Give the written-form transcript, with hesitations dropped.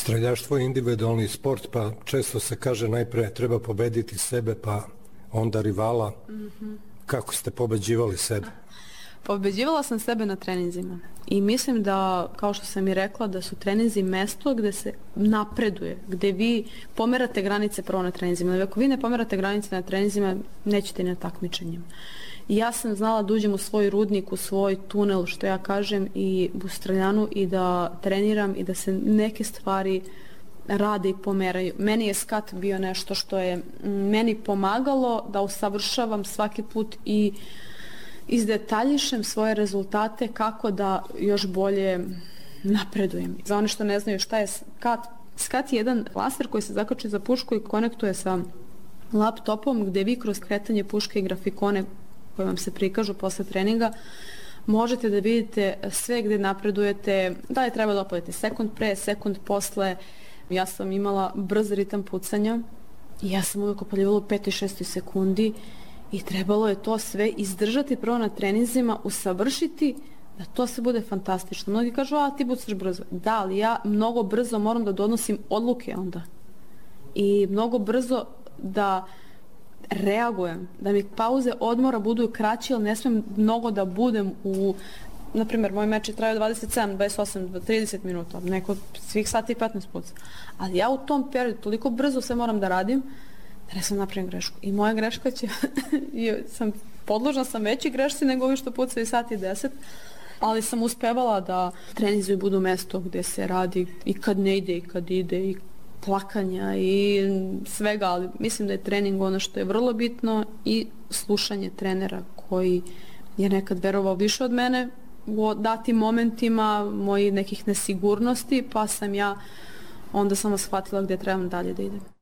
Streljaštvo je individualni sport, pa često se kaže najpre treba pobediti sebe, pa onda rivala. Kako ste pobeđivali sebe? Pobeđivala sam sebe na treninzima i mislim da, kao što sam i rekla, da su treninzi mesto gde se napreduje, gde vi pomerate granice prvo na treninzima. Ako vi ne pomerate granice na treninzima, nećete ni na takmičenjima. I ja sam znala da uđem u svoj rudnik, u svoj tunel, što ja kažem, i u streljanu i da treniram i da se neke stvari rade i pomeraju. Meni je skat bio nešto što je meni pomagalo da usavršavam svaki put i izdetaljišem svoje rezultate kako da još bolje napredujem. Za one što ne znaju šta je skat, skat je jedan laser koji se zakači za pušku i konektuje sa laptopom gde vi kroz kretanje puške i grafikone koje vam se prikažu posle treninga možete da vidite sve gde napredujete, da je treba da opadete sekund pre, sekund posle. Ja sam imala brz ritam pucanja i ja sam uvijek opaljivala u 5. i 6. sekundi i trebalo je to sve izdržati prvo na treninzima, usavršiti da to se bude fantastično. Mnogi kažu, a ti pucaš brzo. Da, ali ja mnogo brzo moram da donosim odluke onda. I mnogo brzo da reagujem, da mi pauze odmora budu kraće, ali ne smijem mnogo da budem u... Naprimjer, moj meč je trajao 27, 28, 30 minuta, neko svih sati i 15 puta. Ali ja u tom periodu toliko brzo sve moram da radim, da ne sam napravim grešku. I moja greška će... podložna sam veći grešci nego ovi što pucaju sati i 10, ali sam uspevala da treninzi budu mesto gde se radi i kad ne ide i kad ide i plakanja i svega, ali mislim da je trening ono što je vrlo bitno i slušanje trenera koji je nekad verovao više od mene u datim momentima mojih nekih nesigurnosti, pa sam ja onda samo shvatila gdje trebam dalje da idem.